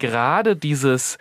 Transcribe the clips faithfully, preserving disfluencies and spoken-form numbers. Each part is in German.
gerade dieses,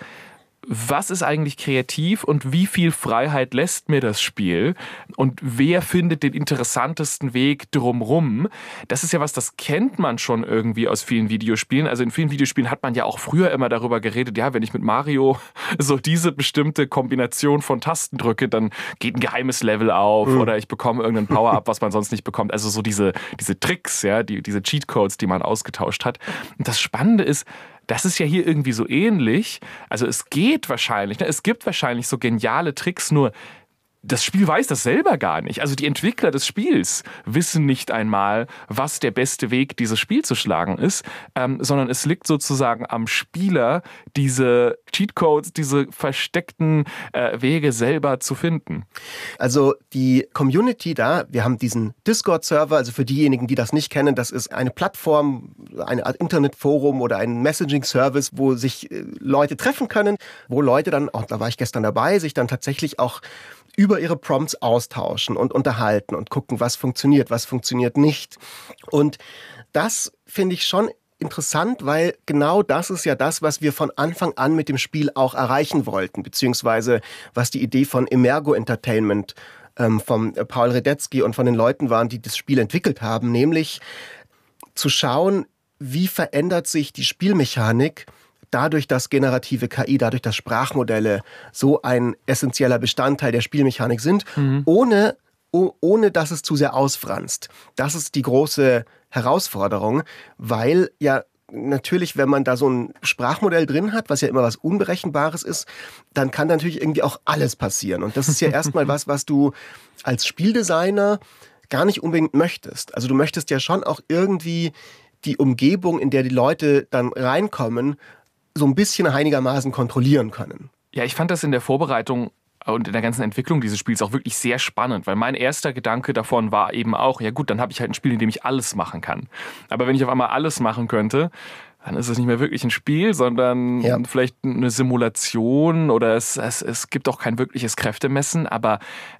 was ist eigentlich kreativ und wie viel Freiheit lässt mir das Spiel und wer findet den interessantesten Weg drumrum, das ist ja was, das kennt man schon irgendwie aus vielen Videospielen. Also in vielen Videospielen hat man ja auch früher immer darüber geredet, ja, wenn ich mit Mario so diese bestimmte Kombination von Tasten drücke, dann geht ein geheimes Level auf mhm. oder ich bekomme irgendein Power-Up, was man sonst nicht bekommt. Also so diese, diese Tricks, ja, die, diese Cheat-Codes, die man ausgetauscht hat. Und das Spannende ist, das ist ja hier irgendwie so ähnlich. Also es geht wahrscheinlich, ne? Es gibt wahrscheinlich so geniale Tricks, nur das Spiel weiß das selber gar nicht. Also die Entwickler des Spiels wissen nicht einmal, was der beste Weg, dieses Spiel zu schlagen ist, ähm, sondern es liegt sozusagen am Spieler, diese Cheatcodes, diese versteckten äh, Wege selber zu finden. Also die Community da, wir haben diesen Discord-Server, also für diejenigen, die das nicht kennen, das ist eine Plattform, eine Art Internetforum oder ein Messaging-Service, wo sich äh, Leute treffen können, wo Leute dann, auch da war ich gestern dabei, sich dann tatsächlich auch über ihre Prompts austauschen und unterhalten und gucken, was funktioniert, was funktioniert nicht. Und das finde ich schon interessant, weil genau das ist ja das, was wir von Anfang an mit dem Spiel auch erreichen wollten, beziehungsweise was die Idee von Emergo Entertainment ähm, von Paul Radetzky und von den Leuten waren, die das Spiel entwickelt haben, nämlich zu schauen, wie verändert sich die Spielmechanik dadurch, dass generative K I, dadurch, dass Sprachmodelle so ein essentieller Bestandteil der Spielmechanik sind, mhm. ohne, oh, ohne dass es zu sehr ausfranst. Das ist die große Herausforderung, weil ja natürlich, wenn man da so ein Sprachmodell drin hat, was ja immer was Unberechenbares ist, dann kann natürlich irgendwie auch alles passieren. Und das ist ja erstmal was, was du als Spieldesigner gar nicht unbedingt möchtest. Also du möchtest ja schon auch irgendwie die Umgebung, in der die Leute dann reinkommen, so ein bisschen einigermaßen kontrollieren können. Ja, ich fand das in der Vorbereitung und in der ganzen Entwicklung dieses Spiels auch wirklich sehr spannend, weil mein erster Gedanke davon war eben auch, ja gut, dann habe ich halt ein Spiel, in dem ich alles machen kann. Aber wenn ich auf einmal alles machen könnte, dann ist es nicht mehr wirklich ein Spiel, sondern ja. vielleicht eine Simulation oder es, es, es gibt auch kein wirkliches Kräftemessen. Aber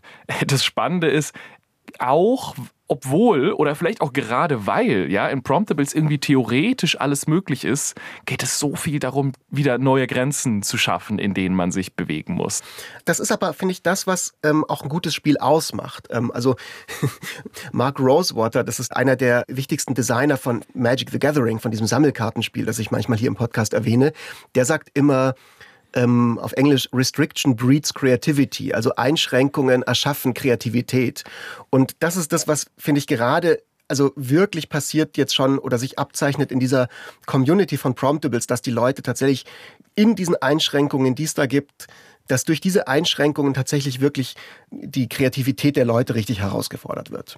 das Spannende ist, auch obwohl oder vielleicht auch gerade weil ja in Promptables irgendwie theoretisch alles möglich ist, geht es so viel darum, wieder neue Grenzen zu schaffen, in denen man sich bewegen muss. Das ist aber, finde ich, das, was ähm, auch ein gutes Spiel ausmacht. Ähm, also Mark Rosewater, das ist einer der wichtigsten Designer von Magic the Gathering, von diesem Sammelkartenspiel, das ich manchmal hier im Podcast erwähne, der sagt immer, Ähm, auf Englisch, Restriction breeds creativity, also Einschränkungen erschaffen Kreativität. Und das ist das, was, finde ich, gerade also wirklich passiert jetzt schon oder sich abzeichnet in dieser Community von Promptables, dass die Leute tatsächlich in diesen Einschränkungen, die es da gibt, dass durch diese Einschränkungen tatsächlich wirklich die Kreativität der Leute richtig herausgefordert wird.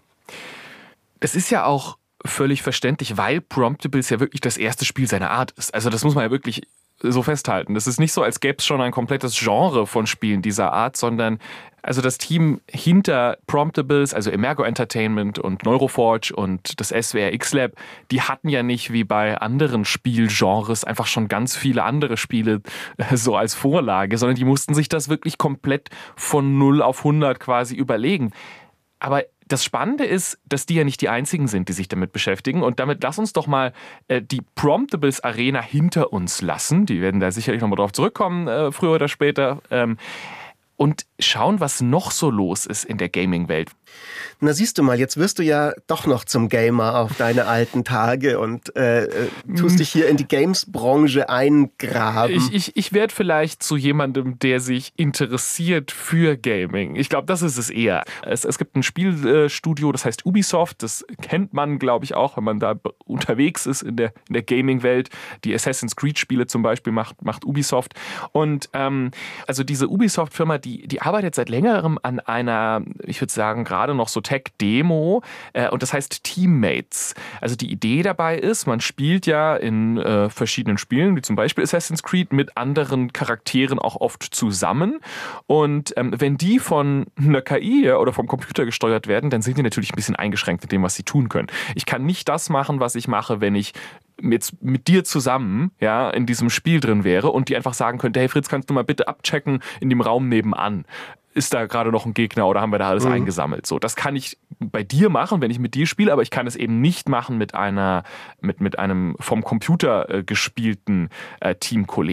Es ist ja auch völlig verständlich, weil Promptables ja wirklich das erste Spiel seiner Art ist. Also das muss man ja wirklich so festhalten. Das ist nicht so, als gäbe es schon ein komplettes Genre von Spielen dieser Art, sondern also das Team hinter Promptables, also Emergo Entertainment und Neuroforge und das S W R X-Lab, die hatten ja nicht wie bei anderen Spielgenres einfach schon ganz viele andere Spiele so als Vorlage, sondern die mussten sich das wirklich komplett von null auf hundert quasi überlegen. Aber das Spannende ist, dass die ja nicht die einzigen sind, die sich damit beschäftigen. Und damit lass uns doch mal äh, die Promptables Arena hinter uns lassen. Die werden da sicherlich nochmal drauf zurückkommen, äh, früher oder später. Ähm, und schauen, was noch so los ist in der Gaming-Welt. Na siehst du mal, jetzt wirst du ja doch noch zum Gamer auf deine alten Tage und äh, tust dich hier in die Games-Branche eingraben. Ich, ich, ich werde vielleicht zu jemandem, der sich interessiert für Gaming. Ich glaube, das ist es eher. Es, es gibt ein Spielstudio, das heißt Ubisoft. Das kennt man, glaube ich, auch, wenn man da unterwegs ist in der, in der Gaming-Welt. Die Assassin's Creed-Spiele zum Beispiel macht, macht Ubisoft. Und ähm, also diese Ubisoft-Firma, die, die arbeitet seit längerem an einer, ich würde sagen, gerade noch so Tech-Demo äh, und das heißt Teammates. Also die Idee dabei ist, man spielt ja in äh, verschiedenen Spielen, wie zum Beispiel Assassin's Creed, mit anderen Charakteren auch oft zusammen und ähm, wenn die von einer K I oder vom Computer gesteuert werden, dann sind die natürlich ein bisschen eingeschränkt in dem, was sie tun können. Ich kann nicht das machen, was ich mache, wenn ich jetzt mit dir zusammen ja, in diesem Spiel drin wäre und die einfach sagen könnte, hey Fritz, kannst du mal bitte abchecken in dem Raum nebenan? Ist da gerade noch ein Gegner oder haben wir da alles mhm. eingesammelt? So, das kann ich bei dir machen, wenn ich mit dir spiele, aber ich kann es eben nicht machen mit einer, mit, mit einem vom Computer äh, gespielten äh, Teamkollegen.